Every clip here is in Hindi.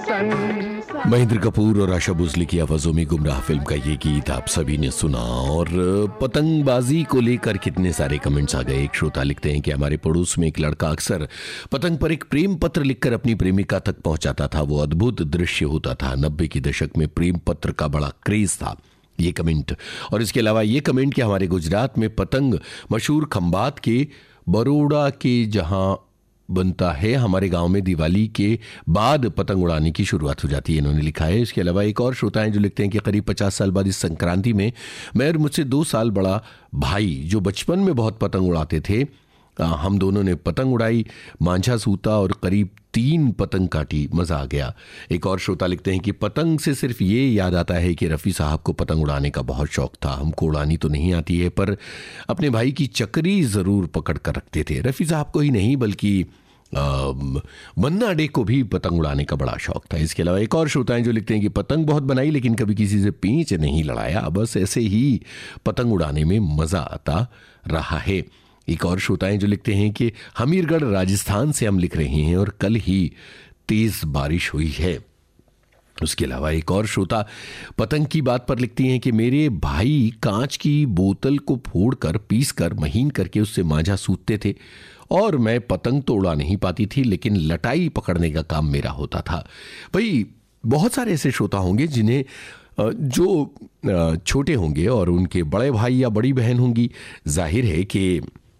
महेंद्र कपूर और आशा भोसले की आवाजों में गुमराह फिल्म का ये गीत आप सभी ने सुना। और पतंगबाजी को लेकर कितने सारे कमेंट्स आ गए। एक श्रोता लिखते हैं कि हमारे पड़ोस में एक लड़का अक्सर पतंग पर एक प्रेम पत्र लिखकर अपनी प्रेमिका तक पहुंचाता था। वो अद्भुत दृश्य होता था। 90 के दशक में प्रेम पत्र का बड़ा क्रेज था। ये कमेंट, और इसके अलावा ये कमेंट कि हमारे गुजरात में पतंग मशहूर खंबात के बरोड़ा के जहां बनता है, हमारे गांव में दिवाली के बाद पतंग उड़ाने की शुरुआत हो जाती है, इन्होंने लिखा है। इसके अलावा एक और श्रोता हैं जो लिखते हैं कि करीब 50 साल बाद इस संक्रांति में मैं और मुझसे 2 साल बड़ा भाई जो बचपन में बहुत पतंग उड़ाते थे, हम दोनों ने पतंग उड़ाई, मांझा सूता और करीब 3 पतंग काटी, मजा आ गया। एक और श्रोता लिखते हैं कि पतंग से सिर्फ ये याद आता है कि रफ़ी साहब को पतंग उड़ाने का बहुत शौक था। हमको उड़ानी तो नहीं आती है पर अपने भाई की चक्री जरूर पकड़ कर रखते थे। रफ़ी साहब को ही नहीं बल्कि मन्ना डे को भी पतंग उड़ाने का बड़ा शौक था। इसके अलावा एक और श्रोता हैं जो लिखते हैं कि पतंग बहुत बनाई लेकिन कभी किसी से पेंच नहीं लड़ाया, बस ऐसे ही पतंग उड़ाने में मजा आता रहा है। एक और श्रोता हैं जो लिखते हैं कि हमीरगढ़ राजस्थान से हम लिख रहे हैं और कल ही तेज बारिश हुई है। उसके अलावा एक और श्रोता पतंग की बात पर लिखती हैं कि मेरे भाई कांच की बोतल को फोड़कर पीसकर महीन करके उससे मांझा सूतते थे और मैं पतंग तो उड़ा नहीं पाती थी लेकिन लटाई पकड़ने का काम मेरा होता था। भाई बहुत सारे ऐसे श्रोता होंगे जिन्हें जो छोटे होंगे और उनके बड़े भाई या बड़ी बहन होंगी, जाहिर है कि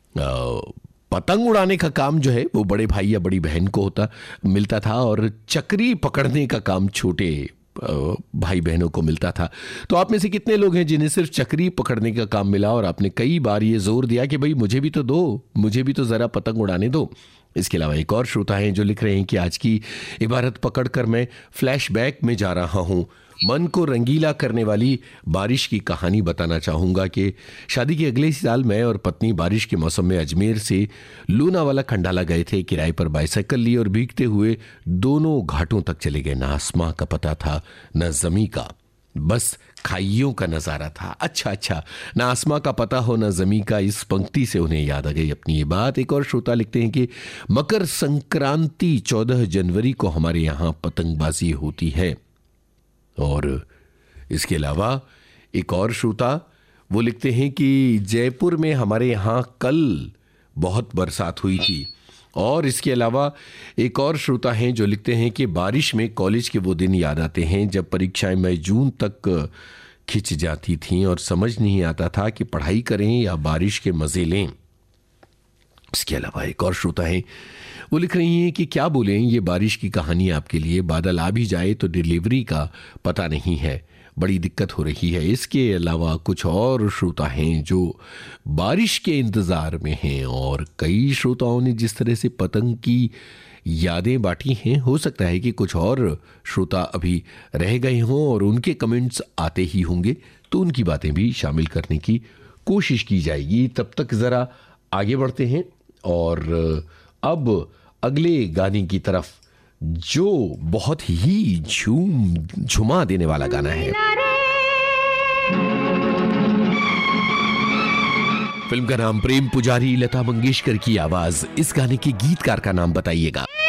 पतंग उड़ाने का काम जो है वो बड़े भाई या बड़ी बहन को मिलता था और चक्री पकड़ने का काम छोटे भाई बहनों को मिलता था। तो आप में से कितने लोग हैं जिन्हें सिर्फ चक्री पकड़ने का काम मिला और आपने कई बार ये जोर दिया कि भाई मुझे भी तो दो, मुझे भी तो जरा पतंग उड़ाने दो। इसके अलावा एक और श्रोता हैं जो लिख रहे हैं कि आज की इबारत पकड़कर मैं फ्लैशबैक में जा रहा हूं। मन को रंगीला करने वाली बारिश की कहानी बताना चाहूँगा कि शादी के अगले साल मैं और पत्नी बारिश के मौसम में अजमेर से लोनावाला खंडाला गए थे। किराए पर बाइसाइकिल ली और भीगते हुए दोनों घाटों तक चले गए। ना आसमां का पता था न जमी का, बस खाइयों का नजारा था। अच्छा, ना आसमां का पता हो न जमी का, इस पंक्ति से उन्हें याद आ गई अपनी ये बात। एक और श्रोता लिखते हैं कि मकर संक्रांति 14 जनवरी को हमारे यहाँ पतंगबाजी होती है। और इसके अलावा एक और श्रोता वो लिखते हैं कि जयपुर में हमारे यहाँ कल बहुत बरसात हुई थी। और इसके अलावा एक और श्रोता हैं जो लिखते हैं कि बारिश में कॉलेज के वो दिन याद आते हैं जब परीक्षाएं मई जून तक खिंच जाती थीं और समझ नहीं आता था कि पढ़ाई करें या बारिश के मजे लें। इसके अलावा एक और श्रोता है वो लिख रही हैं कि क्या बोलें, ये बारिश की कहानी आपके लिए, बादल आ भी जाए तो डिलीवरी का पता नहीं है, बड़ी दिक्कत हो रही है। इसके अलावा कुछ और श्रोता हैं जो बारिश के इंतज़ार में हैं और कई श्रोताओं ने जिस तरह से पतंग की यादें बांटी हैं, हो सकता है कि कुछ और श्रोता अभी रह गए हों और उनके कमेंट्स आते ही होंगे तो उनकी बातें भी शामिल करने की कोशिश की जाएगी। तब तक ज़रा आगे बढ़ते हैं और अब अगले गाने की तरफ जो बहुत ही झुमा देने वाला गाना है। फिल्म का नाम प्रेम पुजारी, लता मंगेशकर की आवाज। इस गाने के गीतकार का नाम बताइएगा।